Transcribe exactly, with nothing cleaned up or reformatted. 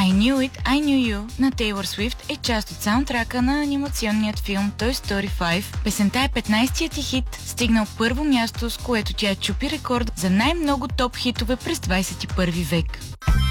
I Knew It, I Knew You на Тейлор Свифт е част от саундтрака на анимационният филм Toy Story пет. Песента е петнайсетият ти хит, стигнал първо място, с което тя чупи рекорд за най-много топ хитове през двайсет и първи век.